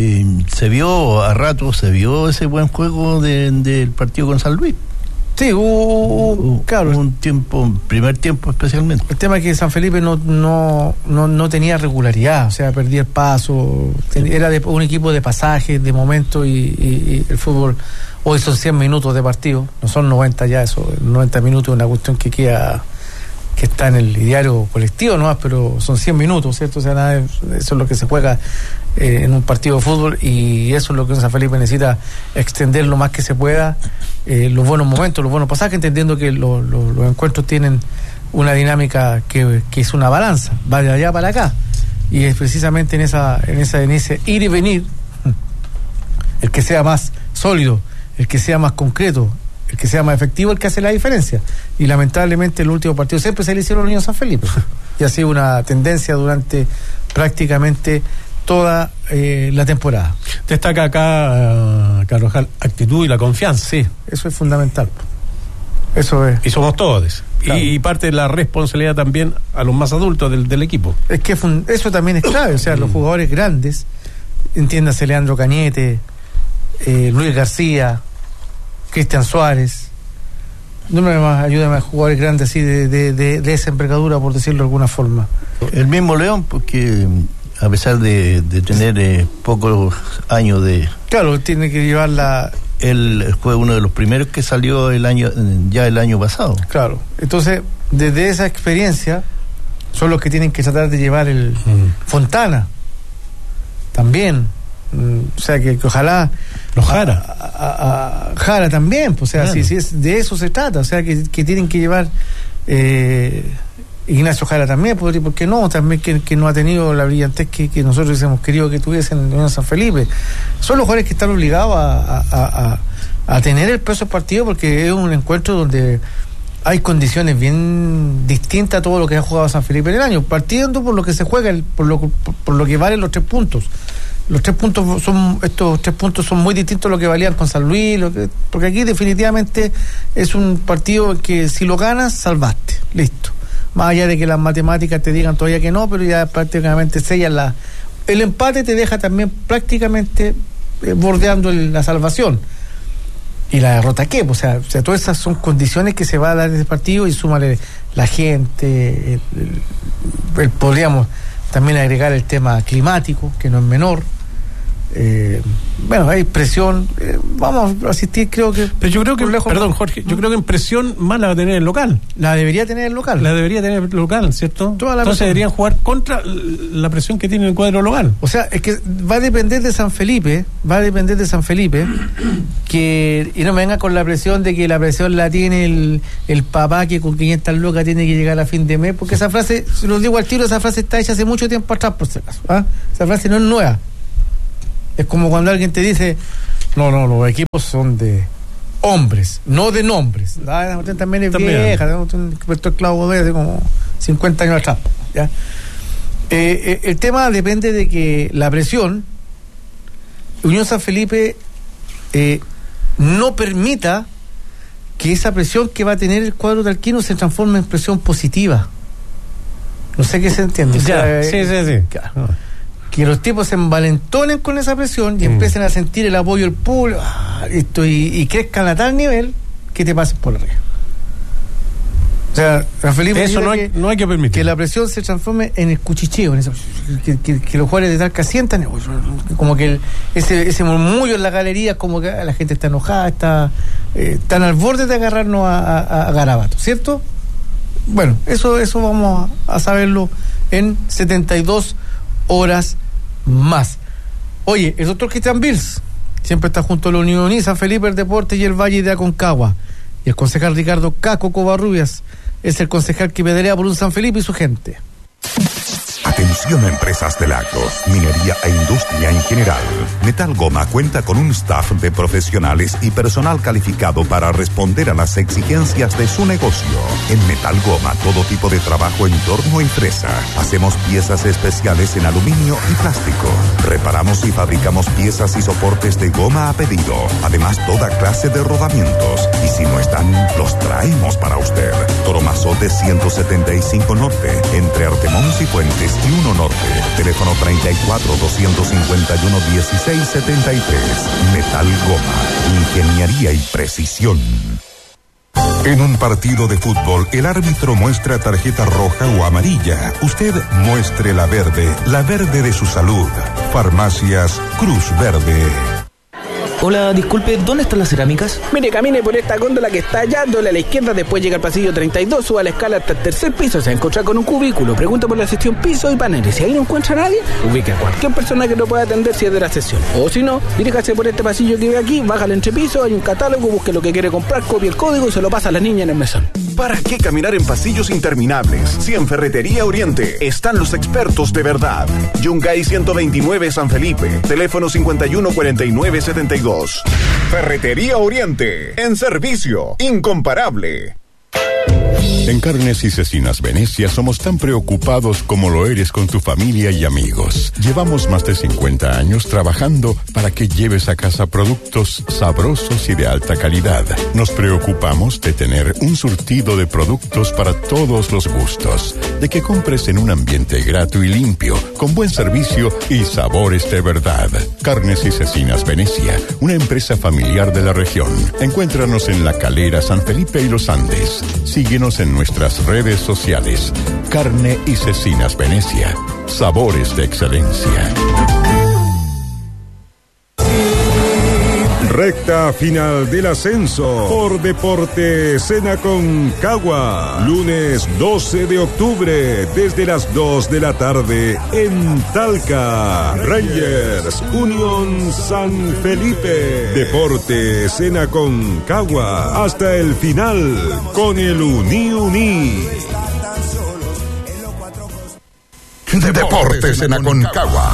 se vio ese buen juego del partido con San Luis. Sí, claro, un primer tiempo especialmente. El tema es que San Felipe no tenía regularidad, o sea, perdía el paso, era un equipo de pasajes, de momento, y el fútbol hoy son 100 minutos de partido, no son 90 ya, eso, 90 minutos es una cuestión que está en el diario colectivo, ¿no? Pero son 100 minutos, ¿cierto? O sea, eso es lo que se juega en un partido de fútbol, y eso es lo que San Felipe necesita, extender lo más que se pueda los buenos momentos, los buenos pasajes, entendiendo que los encuentros tienen una dinámica que es una balanza, va de allá para acá, y es precisamente en ese ir y venir el que sea más sólido, el que sea más concreto, el que sea más efectivo, el que hace la diferencia. Y lamentablemente el último partido siempre se le hicieron a Unión San Felipe, y ha sido una tendencia durante prácticamente toda la temporada. Destaca acá, Carvajal, actitud y la confianza. Sí, eso es fundamental. Eso es. Y somos todos. Claro. Y parte de la responsabilidad también a los más adultos del equipo. Es que eso también es clave, o sea, los jugadores grandes, entiéndase Leandro Cañete, Luis García, Cristian Suárez, ayúdame a jugadores grandes así de esa envergadura, por decirlo de alguna forma. El mismo León, porque a pesar de tener pocos años de... Claro, tiene que llevar él fue uno de los primeros que salió el año pasado. Claro, entonces desde esa experiencia son los que tienen que tratar de llevar el Fontana también, o sea que ojalá los Jara Jara también, pues, o sea, claro. si es de eso se trata, o sea que tienen que llevar Ignacio Jara también, porque no, también que no ha tenido la brillantez que nosotros hubiésemos querido que tuviesen en San Felipe. Son los jugadores que están obligados a tener el peso del partido, porque es un encuentro donde hay condiciones bien distintas a todo lo que ha jugado San Felipe en el año, partiendo por lo que se juega, por lo que valen los 3 puntos. Estos 3 puntos son muy distintos a lo que valían con San Luis, porque aquí definitivamente es un partido que si lo ganas, salvaste, listo. Más allá de que las matemáticas te digan todavía que no, pero ya prácticamente sellan el empate, te deja también prácticamente bordeando la salvación. Y la derrota, ¿qué? O sea, todas esas son condiciones que se va a dar en el partido, y súmale la gente, podríamos también agregar el tema climático, que no es menor, bueno, hay presión, vamos a asistir, creo que. Pero yo creo que, lejos, perdón, Jorge, yo creo que en presión más la va a tener el local. La debería tener el local. ¿Cierto? Toda la Entonces presión. deberían jugar contra la presión que tiene el cuadro local. O sea, es que va a depender de San Felipe, que, y no me venga con la presión de que la presión la tiene el papá que con 500 lucas tiene que llegar a fin de mes, porque esa frase, se lo digo al tiro, esa frase está hecha hace mucho tiempo atrás, por si acaso. Esa frase no es nueva. Es como cuando alguien te dice, no, los equipos son de hombres, no de nombres. También es vieja, un esclavo de hace como 50 años atrás. ¿Ya? El tema depende de que la presión, Unión San Felipe no permita que esa presión que va a tener el cuadro talquino se transforme en presión positiva. No sé qué se entiende. Sí. Claro. Que los tipos se envalentonen con esa presión y empiecen a sentir el apoyo del público y crezcan a tal nivel que te pasen por arriba. O sea, San Felipe, eso no hay que permitir. Que la presión se transforme en el cuchicheo, en que los jugadores de Talca sientan como que ese murmullo en la galería, como que la gente está enojada, están al borde de agarrarnos a garabato, ¿cierto? Bueno, eso vamos a saberlo en 72 horas más. Oye, el doctor Cristian Bills siempre está junto a la Unión y San Felipe, el Deporte y el Valle de Aconcagua. Y el concejal Ricardo Caco Covarrubias es el concejal que pedalea por un San Felipe y su gente. Atención a empresas de lagos, minería e industria en general. Metal Goma cuenta con un staff de profesionales y personal calificado para responder a las exigencias de su negocio. En Metal Goma, todo tipo de trabajo en torno a empresa. Hacemos piezas especiales en aluminio y plástico. Reparamos y fabricamos piezas y soportes de goma a pedido. Además, toda clase de rodamientos. Y si no están, los traemos para usted. Toromazote 175 Norte, entre Artemons y Fuentes y 1 Norte. Teléfono 34-251-1673. Metal Goma. Ingeniería y precisión. En un partido de fútbol, el árbitro muestra tarjeta roja o amarilla. Usted muestre la verde de su salud. Farmacias Cruz Verde. Hola, disculpe, ¿dónde están las cerámicas? Mire, camine por esta góndola que está allá, doble a la izquierda, después llega al pasillo 32, suba la escala hasta el tercer piso, se va a encontrar con un cubículo, pregunta por la sección piso y paneles. Si ahí no encuentra a nadie, ubique a cualquier persona que lo pueda atender si es de la sesión. O si no, diríjase por este pasillo que ve aquí, baja al entrepiso, hay un catálogo, busque lo que quiere comprar, copie el código y se lo pasa a la niña en el mesón. ¿Para qué caminar en pasillos interminables? Si en Ferretería Oriente están los expertos de verdad. Yungay 129 San Felipe, teléfono 514972. Ferretería Oriente, en servicio, incomparable. En Carnes y Cecinas Venecia somos tan preocupados como lo eres con tu familia y amigos. Llevamos más de 50 años trabajando para que lleves a casa productos sabrosos y de alta calidad. Nos preocupamos de tener un surtido de productos para todos los gustos, de que compres en un ambiente grato y limpio, con buen servicio y sabores de verdad. Carnes y Cecinas Venecia, una empresa familiar de la región. Encuéntranos en La Calera, San Felipe y Los Andes. Síguenos en nuestras redes sociales. Carne y Cecinas Venecia. Sabores de excelencia. Recta final del ascenso por Deporte Sena Concagua. Lunes 12 de octubre desde las 2 de la tarde en Talca. Rangers, Unión San Felipe. Deporte Sena Concagua hasta el final con el Uni. Deportes en Aconcagua.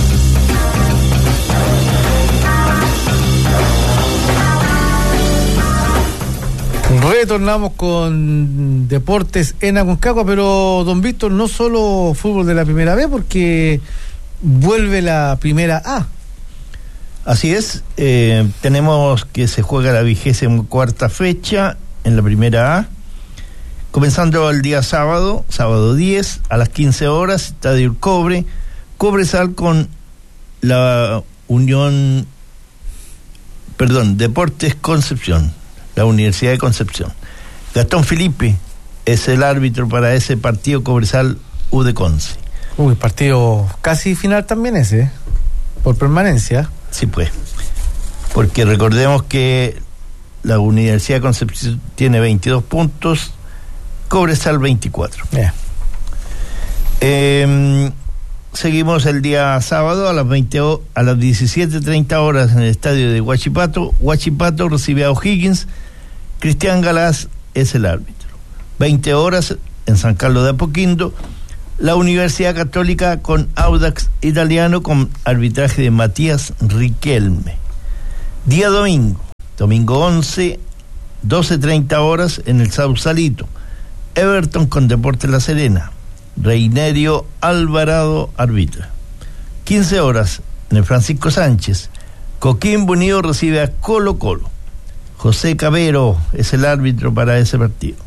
Retornamos con Deportes en Aconcagua, pero don Víctor, no solo fútbol de la primera B, porque vuelve la primera A. Así es, tenemos que se juega la 24ª fecha en la primera A, comenzando el día sábado 10 a las 15 horas, Estadio El Cobre, Cobresal con la Deportes Concepción, la Universidad de Concepción. Gastón Felipe es el árbitro para ese partido, Cobresal U de Conce. Uy, partido casi final también ese, por permanencia. Sí, pues. Porque recordemos que la Universidad de Concepción tiene 22 puntos, Cobresal 24. Seguimos el día sábado a las 17:30 horas en el estadio de Huachipato. Huachipato recibe a O'Higgins. Cristian Galás es el árbitro. 20 horas en San Carlos de Apoquindo. La Universidad Católica con Audax Italiano con arbitraje de Matías Riquelme. Día domingo 11, 12:30 horas en el Sausalito. Everton con Deportes La Serena. Reinerio Alvarado arbitra. 15 horas en el Francisco Sánchez. Coquimbo Unido recibe a Colo Colo. José Cabero es el árbitro para ese partido.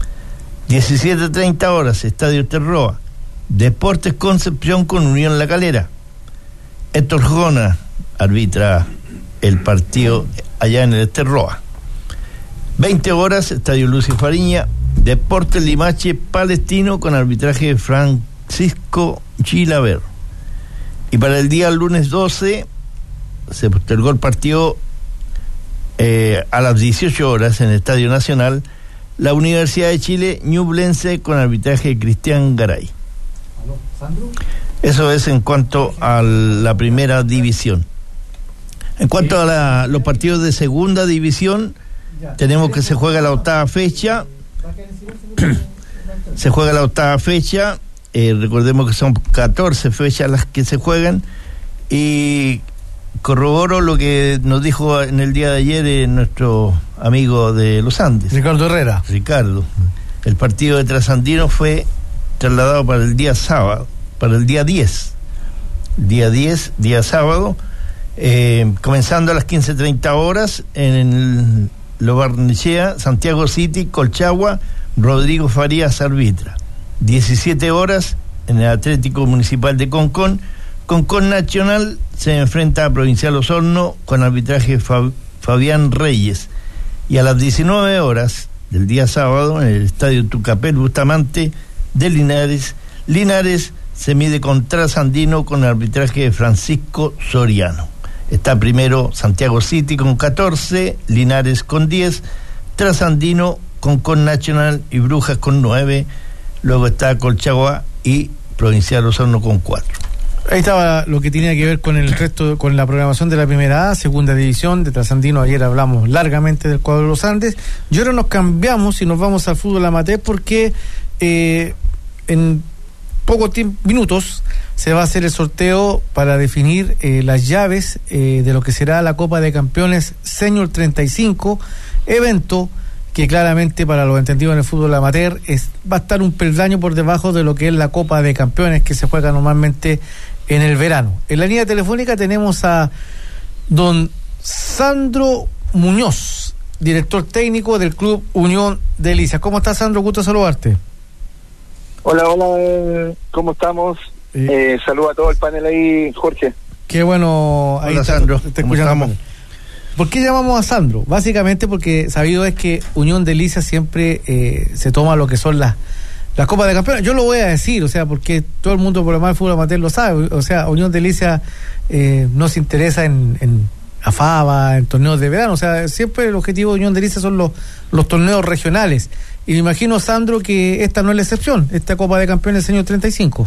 17:30 horas, Estadio Terroa. Deportes Concepción con Unión La Calera. Héctor Jona arbitra el partido allá en el Terroa. 20 horas, Estadio Lucio Fariña. Deportes Limache Palestino con arbitraje de Francisco Chilaver. Y para el día lunes 12 se postergó el partido a las 18 horas en el Estadio Nacional. La Universidad de Chile Ñublense con arbitraje de Cristian Garay. Eso es en cuanto a la primera división. En cuanto a los partidos de segunda división, tenemos que se juega la octava fecha. Recordemos que son 14 fechas las que se juegan, y corroboro lo que nos dijo en el día de ayer nuestro amigo de los Andes, Ricardo Herrera. El partido de Trasandino fue trasladado para el día sábado, para el día 10, día sábado, comenzando a las 15:30 horas en Lo Barnechea, Santiago City, Colchagua. Rodrigo Farías arbitra. 17 horas en el Atlético Municipal de Concón. Concón Nacional se enfrenta a Provincial Osorno con arbitraje Fabián Reyes. Y a las 19 horas del día sábado en el Estadio Tucapel Bustamante de Linares se mide con Trasandino con arbitraje de Francisco Soriano. Está primero Santiago City con 14, Linares con 10, Trasandino con Nacional y Brujas con 9, luego está Colchagua y Provincial Osorno con 4. Ahí estaba lo que tenía que ver con el resto, con la programación de la primera A, segunda división de Trasandino. Ayer hablamos largamente del cuadro de los Andes, y ahora nos cambiamos y nos vamos al fútbol amateur, porque en pocos minutos se va a hacer el sorteo para definir las llaves de lo que será la Copa de Campeones Senior 35, evento que claramente para los entendidos en el fútbol amateur va a estar un peldaño por debajo de lo que es la Copa de Campeones que se juega normalmente en el verano. En la línea telefónica tenemos a don Sandro Muñoz, director técnico del Club Unión Delicias. ¿Cómo estás, Sandro? Gusto saludarte. Hola, ¿cómo estamos? Saludo a todo el panel ahí, Jorge. Qué bueno. Ahí hola, Sandro. Te escuchamos. ¿Por qué llamamos a Sandro? Básicamente porque sabido es que Unión Delicias siempre se toma lo que son las Copas de Campeones. Yo lo voy a decir, o sea, porque todo el mundo por lo más del fútbol amateur lo sabe. O sea, Unión Delicias no se interesa en AFABA, en torneos de verano. O sea, siempre el objetivo de Unión Delicias son los torneos regionales. Y me imagino, Sandro, que esta no es la excepción, esta Copa de Campeones Senior 35.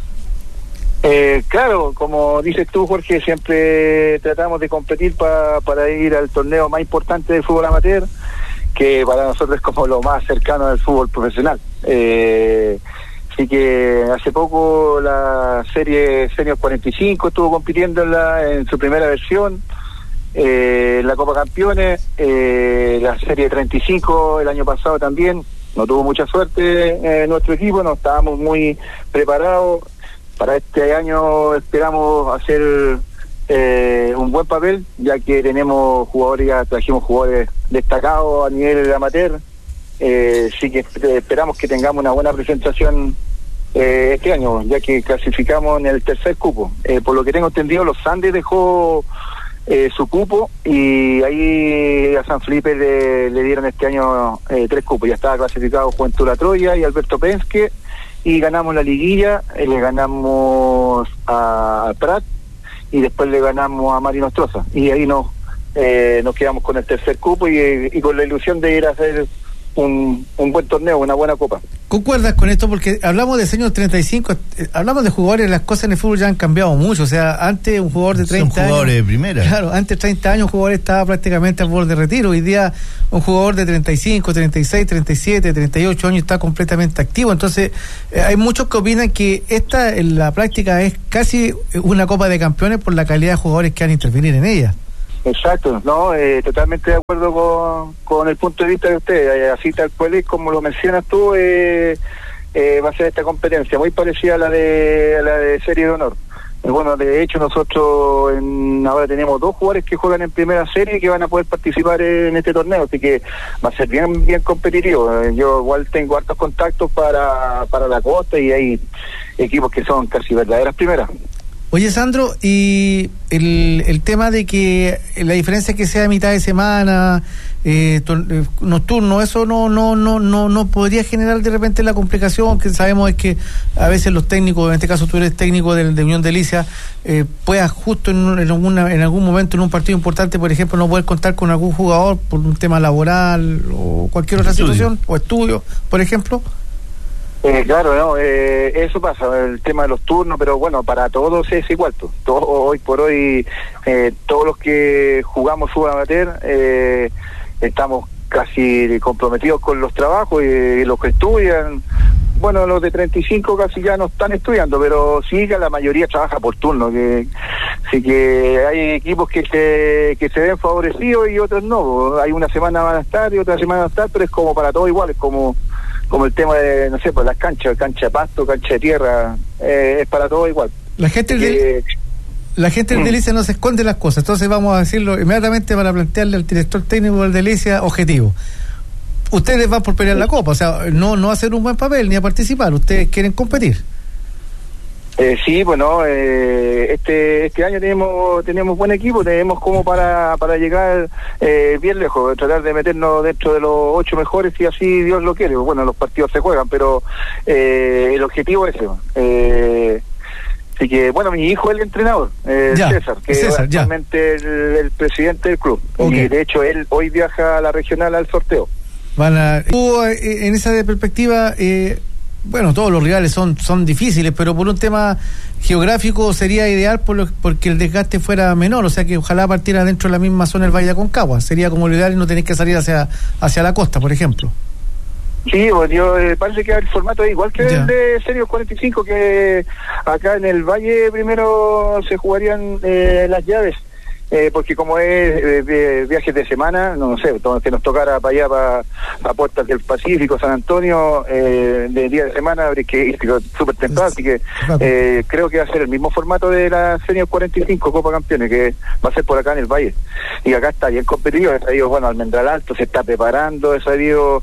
Claro, como dices tú, Jorge, siempre tratamos de competir para ir al torneo más importante del fútbol amateur, que para nosotros es como lo más cercano al fútbol profesional. Así que hace poco la serie Senior 45 estuvo compitiendo en su primera versión, la Copa Campeones, la serie 35 el año pasado también. No tuvo mucha suerte nuestro equipo, no estábamos muy preparados. Para este año esperamos hacer un buen papel, ya que trajimos jugadores destacados a nivel amateur, así que esperamos que tengamos una buena presentación este año, ya que clasificamos en el tercer cupo. Por lo que tengo entendido, los Andes dejó su cupo, y ahí a San Felipe le dieron este año 3 cupos. Ya estaba clasificado Juventud La Troya y Alberto Penske, y ganamos la liguilla, le ganamos a Prat y después le ganamos a Marino Stroza, y ahí nos quedamos con el tercer cupo y con la ilusión de ir a hacer un buen torneo, una buena copa. ¿Concuerdas con esto? Porque hablamos de años 35, hablamos de jugadores, las cosas en el fútbol ya han cambiado mucho. O sea, antes un jugador de 30 Son jugadores años, de primera. Claro, antes 30 años un jugador estaba prácticamente al borde de retiro. Hoy día un jugador de 35, 36, 37, 38 años está completamente activo. Entonces, hay muchos que opinan que esta en la práctica es casi una Copa de Campeones por la calidad de jugadores que han intervenir en ella. Exacto, no, totalmente de acuerdo con el punto de vista de usted. Así tal cual es como lo mencionas tú, va a ser esta competencia muy parecida a la de Serie de Honor. Bueno, de hecho nosotros ahora tenemos 2 jugadores que juegan en primera serie que van a poder participar en este torneo, así que va a ser bien competitivo. Yo igual tengo hartos contactos para la costa y hay equipos que son casi verdaderas primeras. Oye, Sandro, y el tema de que la diferencia es que sea mitad de semana, nocturno, eso no podría generar de repente la complicación que sabemos es que a veces los técnicos, en este caso tú eres técnico de Unión Delicia, puedas justo en algún momento en un partido importante, por ejemplo, no poder contar con algún jugador por un tema laboral o cualquier otra situación, o estudio, por ejemplo. Claro, no, eso pasa, el tema de los turnos, pero bueno, para todos es igual. Hoy por hoy, todos los que jugamos fútbol amateur, estamos casi comprometidos con los trabajos y los que estudian. Bueno, los de 35 casi ya no están estudiando, pero sí que la mayoría trabaja por turno. Así que hay equipos que se ven favorecidos y otros no. Hay una semana van a estar y otra semana van a estar, pero es como para todos igual, es como el tema de, no sé, pues las cancha de pasto, cancha de tierra, es para todo igual. La gente del Delicia no se esconde las cosas, entonces vamos a decirlo inmediatamente para plantearle al director técnico del Delicia objetivo. Ustedes van por pelear la copa, o sea, no hacer un buen papel ni a participar, ustedes quieren competir. Sí, bueno, este año tenemos buen equipo, tenemos como para llegar bien lejos, tratar de meternos dentro de los 8 mejores si así Dios lo quiere. Bueno, los partidos se juegan, pero el objetivo es ese. Así que, bueno, mi hijo es el entrenador, César, que es actualmente el presidente del club. Okay. Y de hecho él hoy viaja a la regional al sorteo. En esa perspectiva, bueno, todos los rivales son difíciles, pero por un tema geográfico sería ideal porque el desgaste fuera menor, o sea que ojalá partiera dentro de la misma zona del Valle de Aconcagua, sería como lo ideal y no tener que salir hacia la costa, por ejemplo. Sí, bueno, parece que el formato es igual que el de Serie 45, que acá en el Valle primero se jugarían las llaves. Porque como es viajes de semana, no sé, que nos tocara para allá, para Puertas del Pacífico, San Antonio, de día de semana, habría que ir súper temprano, así que creo que va a ser el mismo formato de la Senior 45 Copa Campeones, que va a ser por acá en el Valle. Y acá está bien competitivo, ha salido, bueno, Almendral Alto se está preparando, ha salido...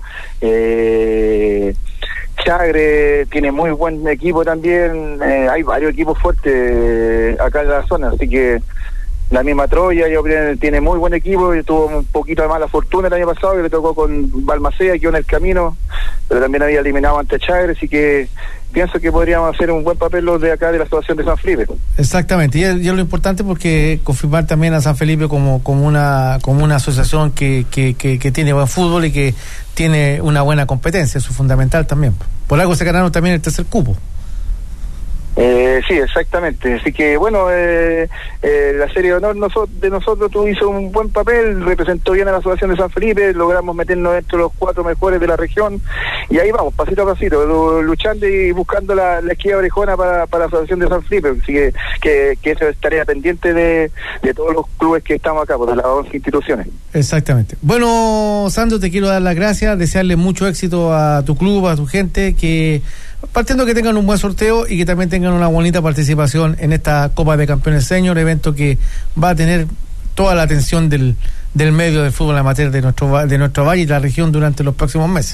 Chagre tiene muy buen equipo también, hay varios equipos fuertes acá en la zona, así que la misma Troya tiene muy buen equipo y tuvo un poquito de mala fortuna el año pasado, que le tocó con Balmaceda, quedó en el camino, pero también había eliminado ante Chagre, así que pienso que podríamos hacer un buen papel los de acá de la Asociación de San Felipe. Exactamente, y es lo importante porque confirmar también a San Felipe como una asociación que tiene buen fútbol y que tiene una buena competencia, eso es fundamental también. Por algo se ganaron también el tercer cupo. Sí, exactamente. Así que, bueno, la Serie de Honor de nosotros hizo un buen papel, representó bien a la Asociación de San Felipe, logramos meternos dentro de los 4 mejores de la región, y ahí vamos, pasito a pasito, luchando y buscando la esquina orejona para la Asociación de San Felipe. Así que eso es tarea pendiente de todos los clubes que estamos acá, de las 11 instituciones. Exactamente. Bueno, Sandro, te quiero dar las gracias, desearle mucho éxito a tu club, a tu gente, que partiendo que tengan un buen sorteo y que también tengan una bonita participación en esta Copa de Campeones Senior, evento que va a tener toda la atención del medio del fútbol amateur de nuestro valle y la región durante los próximos meses.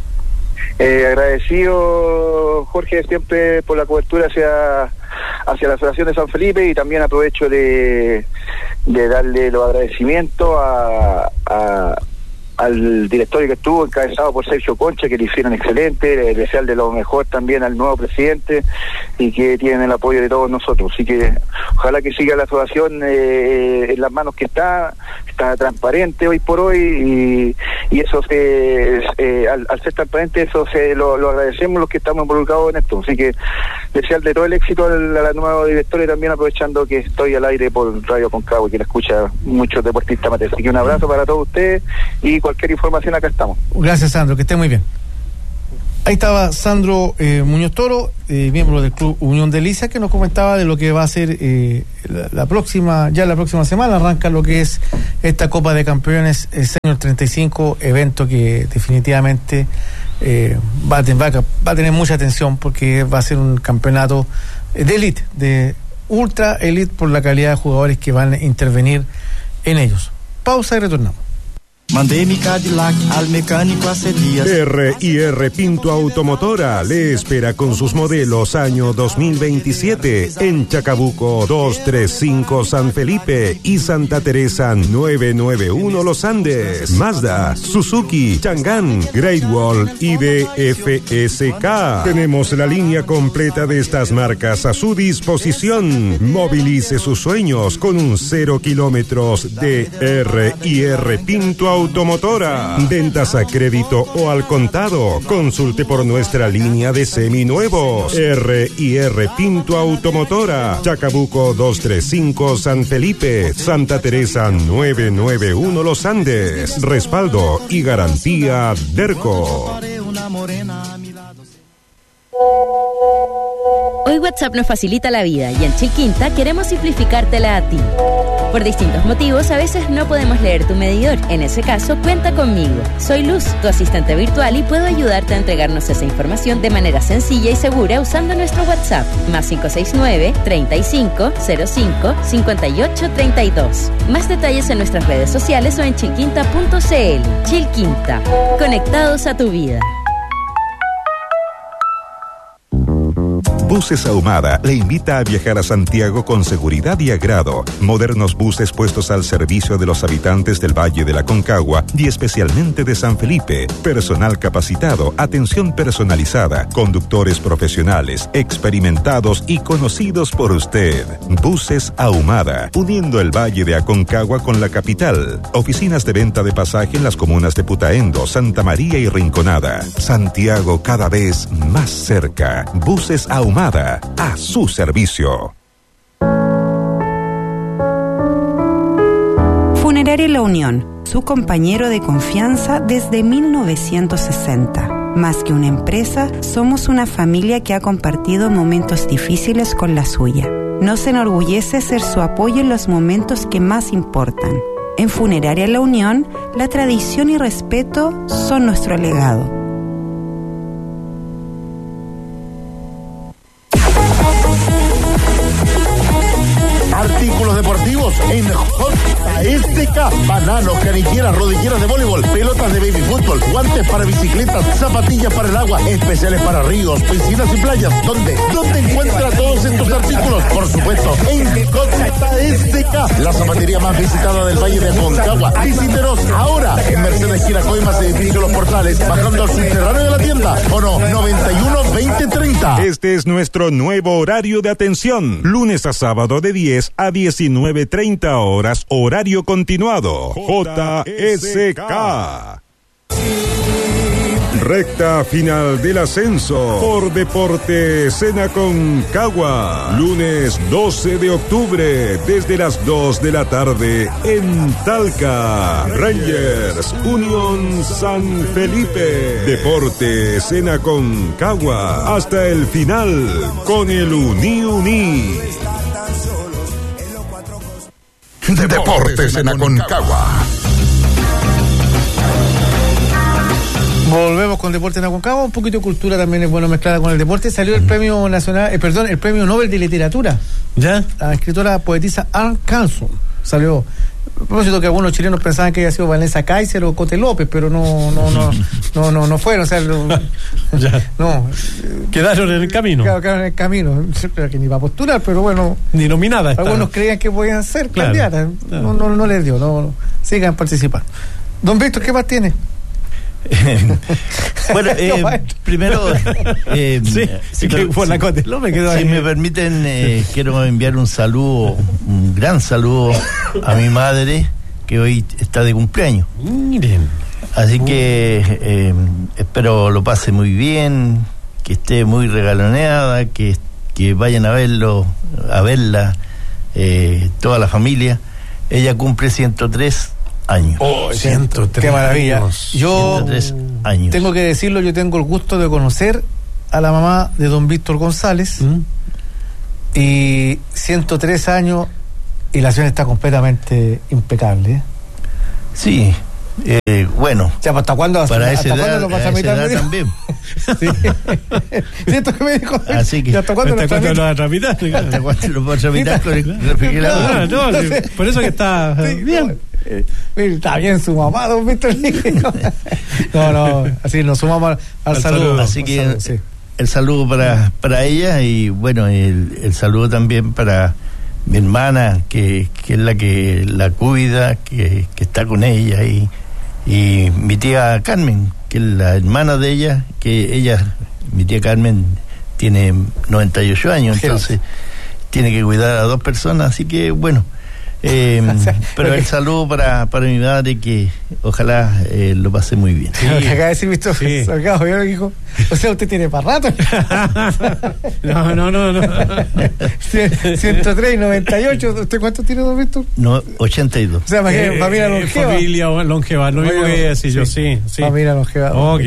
Agradecido, Jorge, siempre por la cobertura hacia la Asociación de San Felipe, y también aprovecho de darle los agradecimientos a al directorio que estuvo encabezado por Sergio Concha, que le hicieron excelente, desearle lo mejor también al nuevo presidente y que tienen el apoyo de todos nosotros. Así que ojalá que siga la asociación en las manos que está transparente hoy por hoy y eso al ser transparente eso lo agradecemos los que estamos involucrados en esto. Así que desearle todo el éxito a la nueva directora y también aprovechando que estoy al aire por Radio Aconcagua y que la escucha muchos deportistas amateurs. Así que un abrazo para todos ustedes y cualquier información acá estamos. Gracias, Sandro, que esté muy bien. Ahí estaba Sandro Muñoz Toro, miembro del Club Unión de Liza, que nos comentaba de lo que va a ser la próxima semana. Arranca lo que es esta Copa de Campeones Senior 35, evento que definitivamente va a tener mucha atención porque va a ser un campeonato de élite, de ultra élite por la calidad de jugadores que van a intervenir en ellos. Pausa y retornamos. Mandé mi Cadillac al mecánico hace días. R&R Pinto Automotora le espera con sus modelos año 2027 en Chacabuco 235 San Felipe y Santa Teresa 991 Los Andes. Mazda, Suzuki, Chang'an, Great Wall y DFSK. Tenemos la línea completa de estas marcas a su disposición. Movilice sus sueños con un 0 kilómetros de R&R Pinto Automotora. Ventas a crédito o al contado. Consulte por nuestra línea de seminuevos. R&R Pinto Automotora. Chacabuco 235 San Felipe. Santa Teresa 991 Los Andes. Respaldo y garantía Derco. Hoy WhatsApp nos facilita la vida y en Chilquinta queremos simplificártela a ti. Por distintos motivos, a veces no podemos leer tu medidor. En ese caso, cuenta conmigo. Soy Luz, tu asistente virtual, y puedo ayudarte a entregarnos esa información de manera sencilla y segura usando nuestro WhatsApp, más 569-3505-5832. Más detalles en nuestras redes sociales o en chilquinta.cl. Chilquinta, conectados a tu vida. Buses Ahumada le invita a viajar a Santiago con seguridad y agrado. Modernos buses puestos al servicio de los habitantes del Valle de la Aconcagua y especialmente de San Felipe. Personal capacitado, atención personalizada, conductores profesionales, experimentados y conocidos por usted. Buses Ahumada, uniendo el Valle de Aconcagua con la capital. Oficinas de venta de pasaje en las comunas de Putaendo, Santa María y Rinconada. Santiago cada vez más cerca. Buses Ahumada, a su servicio. Funeraria La Unión, su compañero de confianza desde 1960. Más que una empresa, somos una familia que ha compartido momentos difíciles con la suya. Nos enorgullece ser su apoyo en los momentos que más importan. En Funeraria La Unión, la tradición y respeto son nuestro legado. Artículos deportivos en JSK. Bananos, canilleras, rodilleras de voleibol, pelotas de baby fútbol, guantes para bicicletas, zapatillas para el agua, especiales para ríos, piscinas y playas. ¿Dónde encuentra todos estos artículos? Por supuesto, en JSK, la zapatería más visitada del Valle de Aconcagua. Visítenos ahora en Mercedes Quiracoimas, edificio Los Portales, bajando al subterráneo de la tienda. O no, 91-2030. Este es nuestro nuevo horario de atención. Lunes a sábado de 10 a 19:30 horas, horario continuado. JSK. Recta final del ascenso por Deportes en Aconcagua. Lunes 12 de octubre desde las 2 de la tarde en Talca. Rangers, Unión San Felipe. Deportes en Aconcagua hasta el final con el Uni. Deportes en Aconcagua. Volvemos con Deportes en Aconcagua. Un poquito de cultura también es bueno mezclada con el deporte. Salió el premio nacional, el premio Nobel de Literatura. ¿Ya? La escritora poetisa Anne Carlson salió. A propósito que algunos chilenos pensaban que había sido Vanessa Kaiser o Cote López, pero no fueron, o sea, quedaron en el camino. Quedaron en el camino, que ni va a postular, pero bueno, ni nominada. Algunos creían que podían ser candidatas, no les dio, sigan participando. Don Víctor, ¿qué más tiene? Bueno, primero, si me permiten, quiero enviar un saludo, un gran saludo a mi madre, que hoy está de cumpleaños. Miren. Así que espero lo pase muy bien, que esté muy regaloneada, que vayan a verla toda la familia. Ella cumple 103 años. Oh, 103. Qué maravilla. Años. Yo 103 años. Tengo que decirlo, yo tengo el gusto de conocer a la mamá de don Víctor González. Y 103 años y la señora está completamente impecable. Sí. Bueno, ya, ¿hasta cuándo? Para esa ¿hasta edad, cuándo lo vas a tramitar? También. Sí. Esto que me dijo. Así que ¿hasta cuándo lo vas a tramitar? ¿Hasta cuándo lo vas a tramitar con el refrigerador? No, por eso que está bien. Está bien su mamá, don Víctor. No, así nos sumamos al saludo. Así que el saludo para ella y bueno, el saludo también para mi hermana, que es la que la cuida, que está con ella, y mi tía Carmen, que es la hermana de ella, mi tía Carmen tiene 98 años, entonces tiene que cuidar a dos personas, así que bueno, pero el saludo para mi madre, que ojalá lo pase muy bien. Sí. Lo que acaba de decir Víctor Salgado, yo lo dijo, o sea, usted tiene para rato. No. 103 y 98. ¿Usted cuánto tiene, don Víctor? No, 82. O sea, familia longeva. Familia longeva, lo mismo que decir yo, sí. Familia longeva. Ok.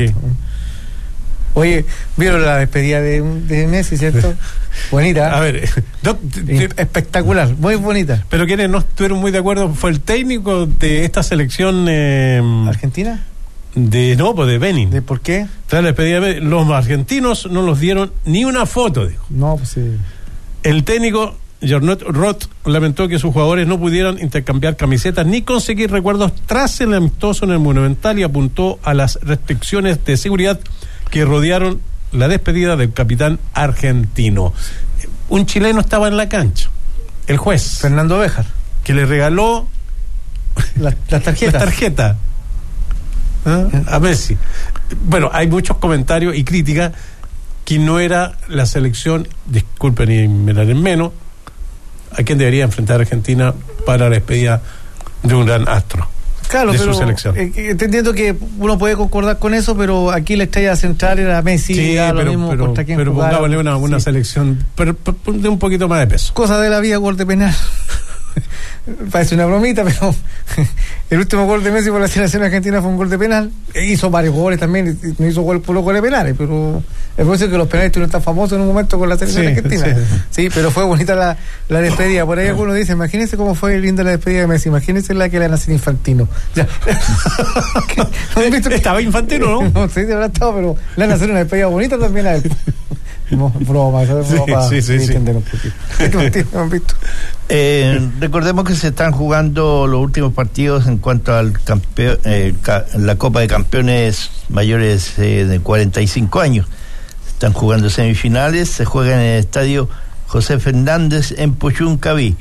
Oye, ¿vieron la despedida de Messi, cierto? Bonita. A ver, espectacular, muy bonita. Pero quienes no estuvieron muy de acuerdo fue el técnico de esta selección ¿Argentina? De Benin. ¿De por qué? Tras la despedida de Benin, los argentinos no los dieron ni una foto, dijo. No, pues sí. El técnico Gernot Roth lamentó que sus jugadores no pudieran intercambiar camisetas ni conseguir recuerdos tras el amistoso en el Monumental, y apuntó a las restricciones de seguridad que rodearon la despedida del capitán argentino. Un chileno estaba en la cancha, el juez Fernando Béjar, que le regaló las tarjetas a Messi. Bueno, hay muchos comentarios y críticas que no era la selección, disculpen y me la den menos, a quien debería enfrentar a Argentina para la despedida de un gran astro. Claro, de pero su selección. Entendiendo que uno puede concordar con eso, pero aquí la estrella central era Messi. Sí, pero pongámosle una selección de un poquito más de peso. Cosa de la vida, gol de penal. Parece una bromita, pero el último gol de Messi por la selección argentina fue un gol de penal. Hizo varios goles también, no hizo puros goles penales, pero es por eso que los penales estuvieron tan famosos en un momento con la selección argentina. Sí, pero fue bonita la despedida. Por ahí algunos dicen, imagínense cómo fue linda la despedida de Messi, imagínense la que le van a hacer Infantino. Ya. Estaba Infantino, ¿no? No sé si habrá estado, pero le van a hacer una despedida bonita también a él. Broma. Recordemos que se están jugando los últimos partidos en cuanto al la Copa de Campeones mayores de 45 años. Se están jugando semifinales, se juega en el estadio José Fernández en Puchuncaví.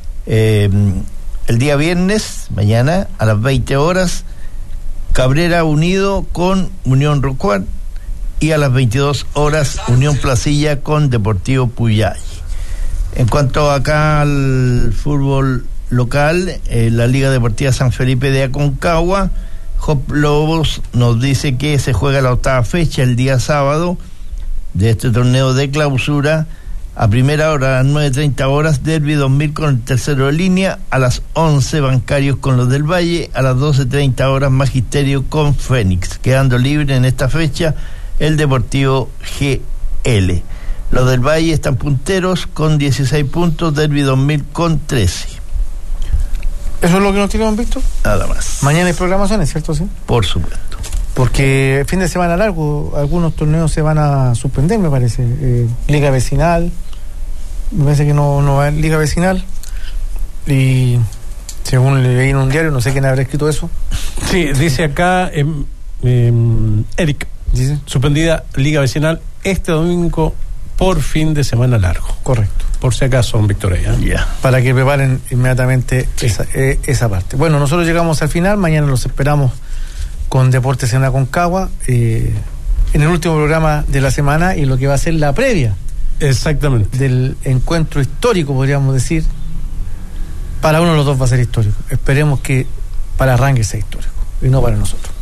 El día viernes, mañana a las 20 horas, Cabrera unido con Unión Rocuán, y a las 22 horas Unión Placilla con Deportivo Puyay. En cuanto acá al fútbol local, la Liga Deportiva San Felipe de Aconcagua, Job Lobos nos dice que se juega la 8ª fecha el día sábado de este torneo de clausura. A primera hora, a las 9:30 horas, Derby 2000 con el tercero de línea. A las 11, Bancarios con los del Valle. A las 12:30 horas, Magisterio con Fénix. Quedando libre en esta fecha el Deportivo GL. Los del Valle están punteros con 16 puntos, Derby 2000 con 13. ¿Eso es lo que nos tienen visto? Nada más. Mañana hay programaciones, ¿cierto? Sí. Por supuesto. Porque fin de semana largo, algunos torneos se van a suspender, me parece. Liga Vecinal, me parece que no va a haber Liga Vecinal. Y según leí en un diario, no sé quién habrá escrito eso. Sí, dice acá Eric. ¿Dice? Suspendida Liga Vecinal este domingo por fin de semana largo. Correcto. por si acaso, don Víctor. Para que preparen inmediatamente esa parte. Bueno, nosotros llegamos al final, mañana los esperamos con Deportes en Aconcagua, en el último programa de la semana y lo que va a ser la previa. Exactamente. Del encuentro histórico, podríamos decir. Para uno de los dos va a ser histórico. Esperemos que para Rangers sea histórico y no para nosotros.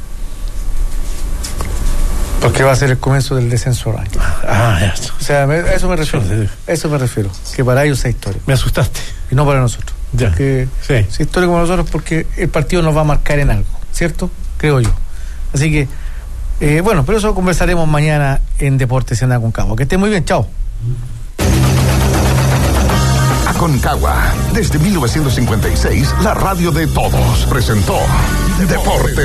Porque va a ser el comienzo del descenso Rangers. O sea, a eso me refiero. Que para ellos sea histórico. Me asustaste. Y no para nosotros. Ya. Porque es histórico para nosotros porque el partido nos va a marcar en algo, ¿cierto? Creo yo. Así que, bueno, pero eso conversaremos mañana en Deportes en Aconcagua. Que esté muy bien, chao. Aconcagua, desde 1956, la radio de todos, presentó Deportes